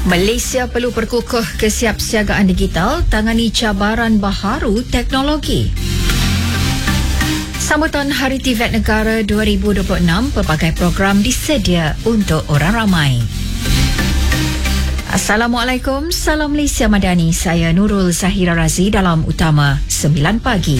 Malaysia perlu perkukuh kesiapsiagaan digital tangani cabaran baharu teknologi. Sambutan Hari TVET Negara 2026, pelbagai program disedia untuk orang ramai. Assalamualaikum, salam Malaysia Madani. Saya Nurul Zahira Razi dalam Utama 9 pagi.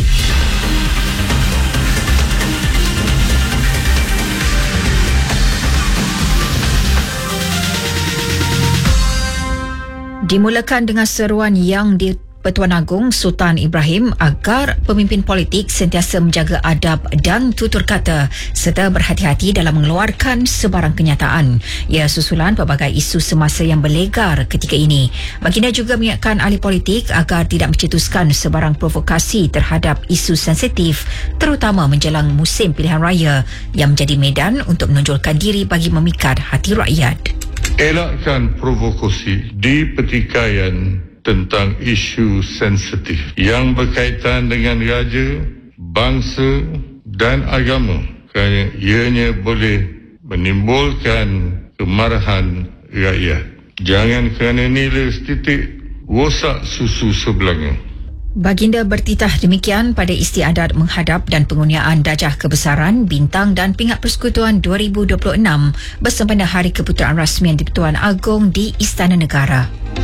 Dimulakan dengan seruan yang Pertuan Agong Sultan Ibrahim agar pemimpin politik sentiasa menjaga adab dan tutur kata serta berhati-hati dalam mengeluarkan sebarang kenyataan. Ia susulan pelbagai isu semasa yang berlegar ketika ini. Baginda juga mengingatkan ahli politik agar tidak mencetuskan sebarang provokasi terhadap isu sensitif, terutama menjelang musim pilihan raya yang menjadi medan untuk menonjolkan diri bagi memikat hati rakyat. Elakkan provokasi di pertikaian tentang isu sensitif yang berkaitan dengan raja, bangsa dan agama kerana ianya boleh menimbulkan kemarahan rakyat. Jangan kerana nilai setitik rosak susu sebelanga. Baginda bertitah demikian pada istiadat menghadap dan pengurniaan Darjah Kebesaran, Bintang dan Pingat Persekutuan 2026 bersempena Hari Keputeraan Rasmian di-Pertuan Agong di Istana Negara.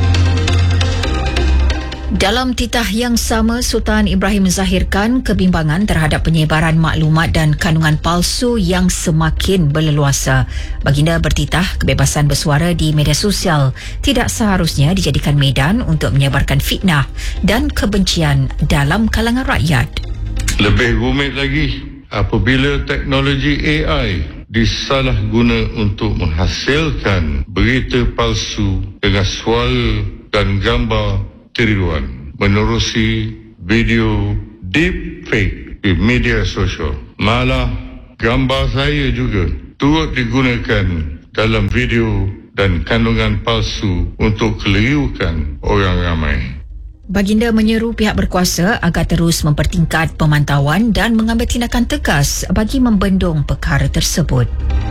Dalam titah yang sama, Sultan Ibrahim menzahirkan kebimbangan terhadap penyebaran maklumat dan kandungan palsu yang semakin berleluasa. Baginda bertitah kebebasan bersuara di media sosial tidak seharusnya dijadikan medan untuk menyebarkan fitnah dan kebencian dalam kalangan rakyat. Lebih rumit lagi apabila teknologi AI disalahguna untuk menghasilkan berita palsu dengan suara dan gambar tiruan menerusi video deepfake di media sosial. Malah gambar saya juga turut digunakan dalam video dan kandungan palsu untuk kelirukan orang ramai. Baginda menyeru pihak berkuasa agar terus mempertingkat pemantauan dan mengambil tindakan tegas bagi membendung perkara tersebut.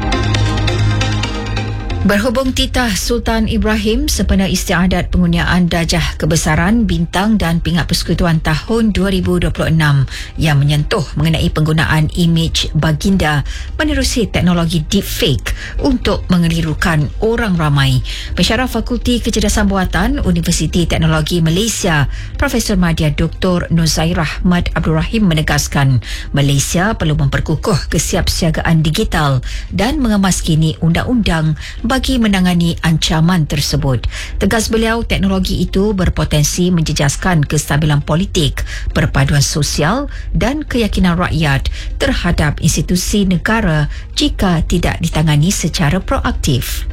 Berhubung titah Sultan Ibrahim sempena istiadat pengurniaan Darjah Kebesaran, Bintang dan Pingat Persekutuan tahun 2026 yang menyentuh mengenai penggunaan imej baginda menerusi teknologi deepfake untuk mengelirukan orang ramai. Pensyarah Fakulti Kecerdasan Buatan Universiti Teknologi Malaysia, Profesor Madya Dr. Nuzairah Ahmad Abdul Rahim menegaskan Malaysia perlu memperkukuh kesiapsiagaan digital dan mengemaskini undang-undang bagi menangani ancaman tersebut. Tegas beliau, teknologi itu berpotensi menjejaskan kestabilan politik, perpaduan sosial dan keyakinan rakyat terhadap institusi negara jika tidak ditangani secara proaktif.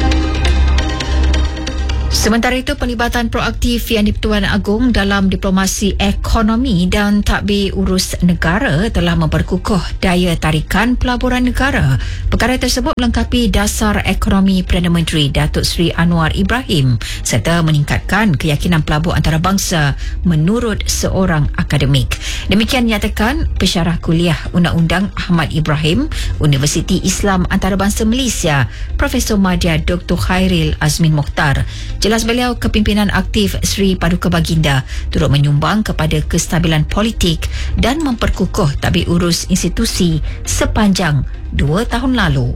Sementara itu, pelibatan proaktif yang di-Pertuan Agong dalam diplomasi ekonomi dan tadbir urus negara telah memperkukuh daya tarikan pelaburan negara. Perkara tersebut melengkapi dasar ekonomi Perdana Menteri Datuk Seri Anwar Ibrahim serta meningkatkan keyakinan pelabur antarabangsa menurut seorang akademik. Demikian nyatakan pensyarah kuliah Undang-Undang Ahmad Ibrahim, Universiti Islam Antarabangsa Malaysia, Profesor Madya Dr. Khairil Azmin Mokhtar. Jelas beliau, kepimpinan aktif Sri Paduka Baginda turut menyumbang kepada kestabilan politik dan memperkukuh tadbir urus institusi sepanjang 2 tahun lalu.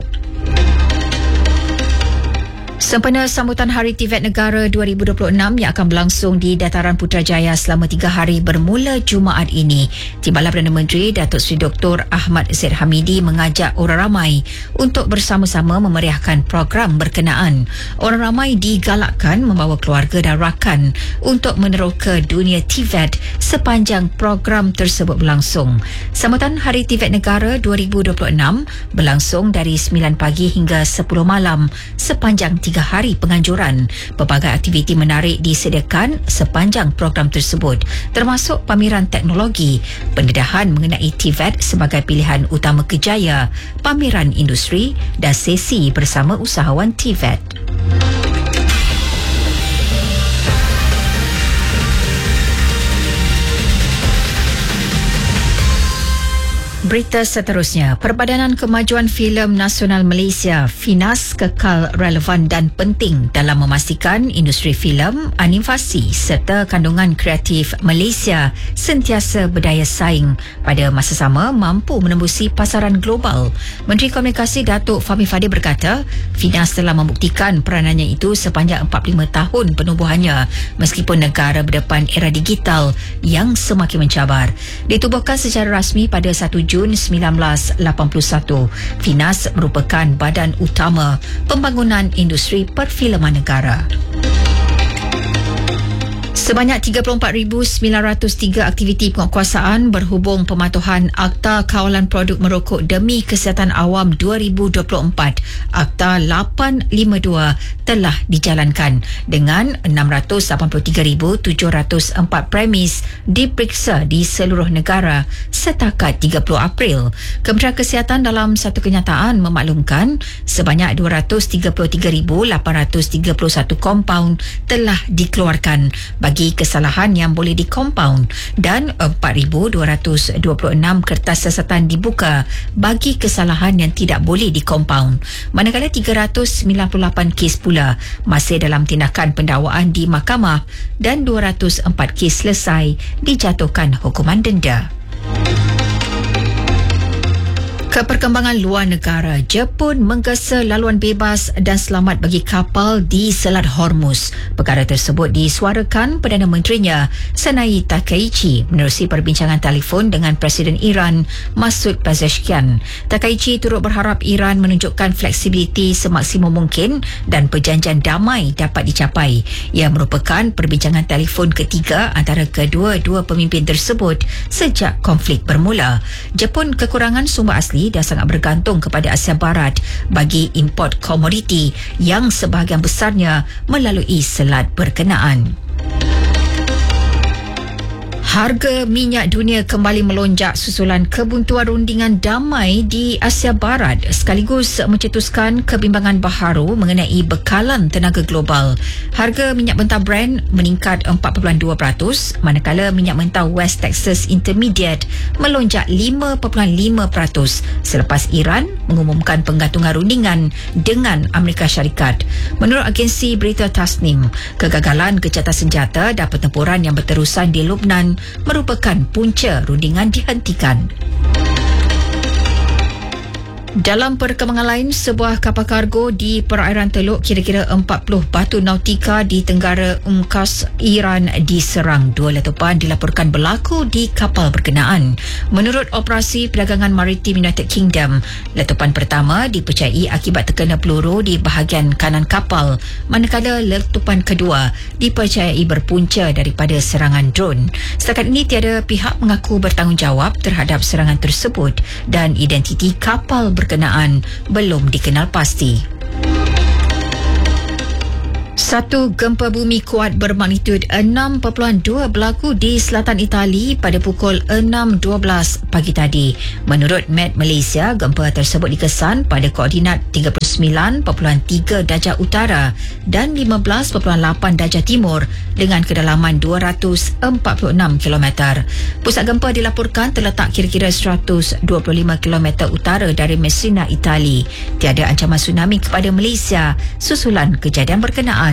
Sempena sambutan Hari TVET Negara 2026 yang akan berlangsung di Dataran Putrajaya selama 3 hari bermula Jumaat ini, Timbalan Perdana Menteri Datuk Seri Dr. Ahmad Zaid Hamidi mengajak orang ramai untuk bersama-sama memeriahkan program berkenaan. Orang ramai digalakkan membawa keluarga dan rakan untuk meneroka dunia TVET sepanjang program tersebut berlangsung. Sambutan Hari TVET Negara 2026 berlangsung dari 9 pagi hingga 10 malam sepanjang 3 hari penganjuran. Pelbagai aktiviti menarik disediakan sepanjang program tersebut, termasuk pameran teknologi, pendedahan mengenai TVET sebagai pilihan utama kerjaya, pameran industri dan sesi bersama usahawan TVET. Berita seterusnya, Perbadanan Kemajuan Filem Nasional Malaysia FINAS kekal relevan dan penting dalam memastikan industri filem, animasi serta kandungan kreatif Malaysia sentiasa berdaya saing pada masa sama mampu menembusi pasaran global. Menteri Komunikasi Datuk Fahmi Fadil berkata, FINAS telah membuktikan peranannya itu sepanjang 45 tahun penubuhannya meskipun negara berdepan era digital yang semakin mencabar. Ditubuhkan secara rasmi pada 1 Jun 1981, FINAS merupakan badan utama pembangunan industri perfilman negara. Sebanyak 34,903 aktiviti penguatkuasaan berhubung pematuhan Akta Kawalan Produk Merokok Demi Kesihatan Awam 2024 Akta 852 telah dijalankan dengan 683,704 premis diperiksa di seluruh negara setakat 30 April. Kementerian Kesihatan dalam satu kenyataan memaklumkan sebanyak 233,831 kompaun telah dikeluarkan bagi kesalahan yang boleh dikompaun dan 4,226 kertas siasatan dibuka bagi kesalahan yang tidak boleh dikompaun. Manakala 398 kes pula masih dalam tindakan pendakwaan di mahkamah dan 204 kes selesai dijatuhkan hukuman denda. Keperkembangan luar negara, Jepun menggesa laluan bebas dan selamat bagi kapal di Selat Hormuz. Perkara tersebut disuarakan Perdana Menterinya Sanai Takaichi menerusi perbincangan telefon dengan Presiden Iran Masoud Pezeshkian. Takaichi turut berharap Iran menunjukkan fleksibiliti semaksimum mungkin dan perjanjian damai dapat dicapai. Ia merupakan perbincangan telefon ketiga antara kedua-dua pemimpin tersebut sejak konflik bermula. Jepun kekurangan sumber asli dan sangat bergantung kepada Asia Barat bagi import komoditi yang sebahagian besarnya melalui selat berkenaan. Harga minyak dunia kembali melonjak susulan kebuntuan rundingan damai di Asia Barat sekaligus mencetuskan kebimbangan baharu mengenai bekalan tenaga global. Harga minyak mentah Brent meningkat 4.2%, manakala minyak mentah West Texas Intermediate melonjak 5.5% selepas Iran mengumumkan penggantungan rundingan dengan Amerika Syarikat. Menurut agensi berita Tasnim, kegagalan gencatan senjata dan pertempuran yang berterusan di Lebanon merupakan punca rundingan dihentikan. Dalam perkembangan lain, sebuah kapal kargo di perairan Teluk kira-kira 40 batu nautika di Tenggara Ungkas Iran diserang. 2 letupan dilaporkan berlaku di kapal berkenaan. Menurut Operasi Perdagangan Maritim United Kingdom, letupan pertama dipercayai akibat terkena peluru di bahagian kanan kapal, manakala letupan kedua dipercayai berpunca daripada serangan drone. Setakat ini tiada pihak mengaku bertanggungjawab terhadap serangan tersebut dan identiti kapal berkenaan belum dikenal pasti. Satu gempa bumi kuat bermagnitud 6.2 berlaku di selatan Itali pada pukul 6.12 pagi tadi. Menurut Met Malaysia, gempa tersebut dikesan pada koordinat 39.3 darjah utara dan 15.8 darjah timur dengan kedalaman 246 km. Pusat gempa dilaporkan terletak kira-kira 125 km utara dari Messina, Itali. Tiada ancaman tsunami kepada Malaysia susulan kejadian berkenaan.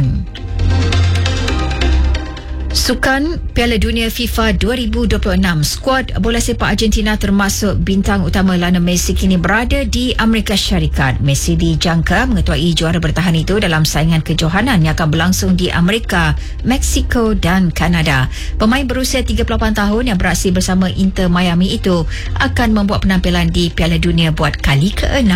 Sukan Piala Dunia FIFA 2026, skuad bola sepak Argentina termasuk bintang utama Lionel Messi kini berada di Amerika Syarikat. Messi dijangka mengetuai juara bertahan itu dalam saingan kejohanan yang akan berlangsung di Amerika, Meksiko dan Kanada. Pemain berusia 38 tahun yang beraksi bersama Inter Miami itu akan membuat penampilan di Piala Dunia buat kali ke-6.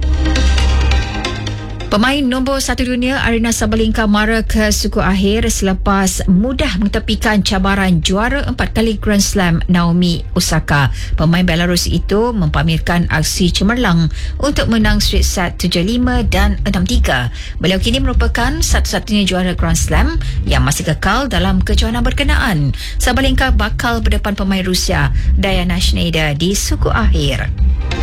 Pemain nombor 1 dunia Aryna Sabalenka mara ke suku akhir selepas mudah mengetepikan cabaran juara 4 kali Grand Slam Naomi Osaka. Pemain Belarus itu mempamerkan aksi cemerlang untuk menang straight set 7-5 dan 6-3. Beliau kini merupakan satu-satunya juara Grand Slam yang masih kekal dalam kejohanan berkenaan. Sabalenka bakal berdepan pemain Rusia Diana Schneider di suku akhir.